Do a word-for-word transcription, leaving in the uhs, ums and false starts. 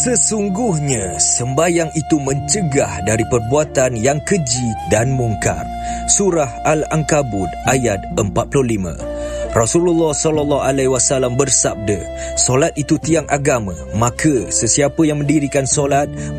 Sesungguhnya sembahyang itu mencegah dari perbuatan yang keji dan mungkar. Surah Al-Ankabut ayat empat puluh lima. Rasulullah sallallahu alaihi wasallam bersabda, solat itu tiang agama, maka sesiapa yang mendirikan solat